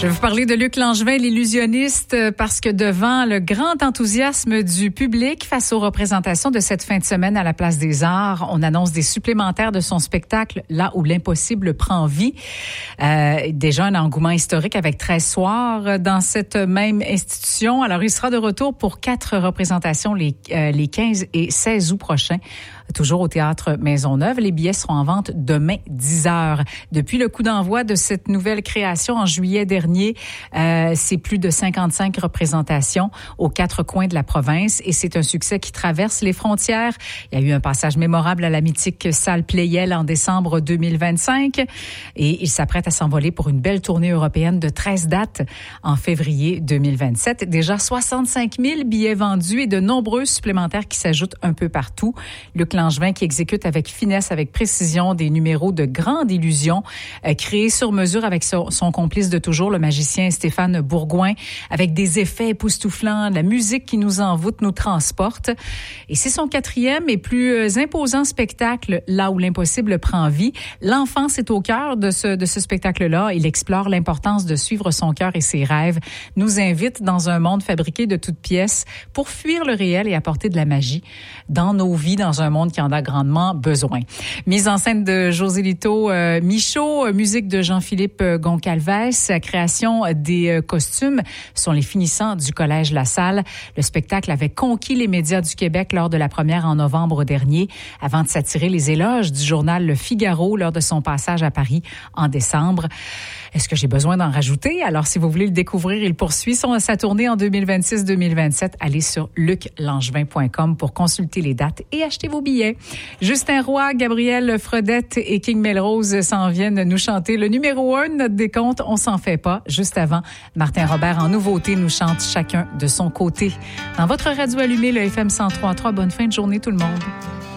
Je vais vous parler de Luc Langevin, l'illusionniste, parce que devant le grand enthousiasme du public face aux représentations de cette fin de semaine à la Place des Arts, on annonce des supplémentaires de son spectacle Là où l'impossible prend vie. Déjà un engouement historique avec 13 soirs dans cette même institution. Alors, il sera de retour pour 4 représentations les 15 et 16 août prochains. Toujours au Théâtre Maisonneuve. Les billets seront en vente demain 10h. Depuis le coup d'envoi de cette nouvelle création en juillet dernier, c'est plus de 55 représentations aux 4 coins de la province et c'est un succès qui traverse les frontières. Il y a eu un passage mémorable à la mythique salle Pleyel en décembre 2025 et il s'apprête à s'envoler pour une belle tournée européenne de 13 dates en février 2027. Déjà 65 000 billets vendus et de nombreux supplémentaires qui s'ajoutent un peu partout. Luc Langevin qui exécute avec finesse, avec précision des numéros de grande illusion créés sur mesure avec son complice de toujours, le magicien Stéphane Bourgoin, avec des effets époustouflants, la musique qui nous envoûte, nous transporte. Et c'est son 4e et plus imposant spectacle, Là où l'impossible prend vie. L'enfance est au cœur de ce spectacle-là. Il explore l'importance de suivre son cœur et ses rêves, nous invite dans un monde fabriqué de toutes pièces pour fuir le réel et apporter de la magie dans nos vies, dans un monde qui en a grandement besoin. Mise en scène de José Lito Michaud, musique de Jean-Philippe Goncalves, création des costumes sont les finissants du Collège La Salle. Le spectacle avait conquis les médias du Québec lors de la première en novembre dernier, avant de s'attirer les éloges du journal Le Figaro lors de son passage à Paris en décembre. Est-ce que j'ai besoin d'en rajouter? Alors, si vous voulez le découvrir, il poursuit sa tournée en 2026-2027. Allez sur luclangevin.com pour consulter les dates et acheter vos billets. Justin Roy, Gabriel Fredette et King Melrose s'en viennent nous chanter le numéro 1 de notre décompte. On s'en fait pas. Juste avant, Martin Robert en nouveauté nous chante chacun de son côté. Dans votre radio allumée, le FM 103.3. Bonne fin de journée tout le monde.